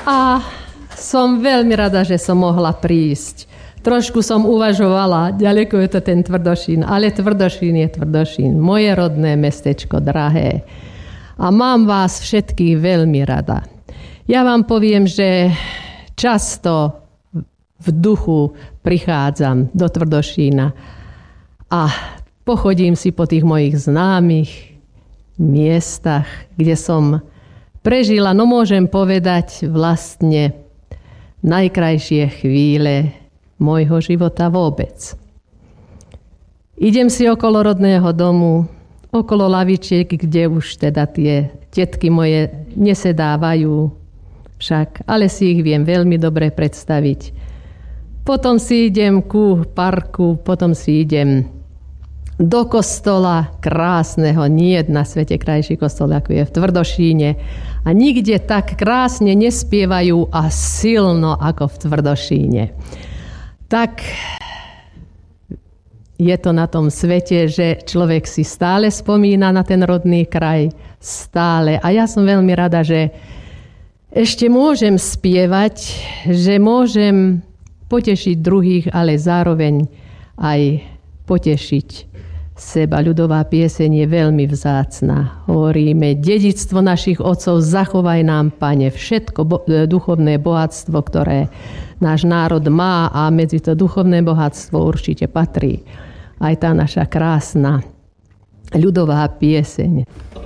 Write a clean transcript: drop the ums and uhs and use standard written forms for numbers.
A som veľmi rada, že som mohla prísť. Trošku som uvažovala, ďaleko je to ten Tvrdošín, ale Tvrdošín je Tvrdošín, moje rodné mestečko drahé. A mám vás všetkých veľmi rada. Ja vám poviem, že často v duchu prichádzam do Tvrdošína a pochodím si po tých mojich známych miestach, kde som prežila, no môžem povedať, vlastne najkrajšie chvíle môjho života vôbec. Idem si okolo rodného domu, okolo lavičiek, kde už teda tie tetky moje nesedávajú však, ale si ich viem veľmi dobre predstaviť. Potom si idem ku parku, potom si idem do kostola krásneho, nie na svete krajší kostol, ako je v Tvrdošíne. A nikde tak krásne nespievajú a silno ako v Tvrdošíne. Tak je to na tom svete, že človek si stále spomína na ten rodný kraj. Stále. A ja som veľmi rada, že ešte môžem spievať, že môžem potešiť druhých, ale zároveň aj potešiť seba. Ľudová pieseň je veľmi vzácna. Hovoríme, dedičstvo našich otcov, zachovaj nám, Pane, všetko duchovné bohatstvo, ktoré náš národ má, a medzi to duchovné bohatstvo určite patrí aj tá naša krásna ľudová pieseň.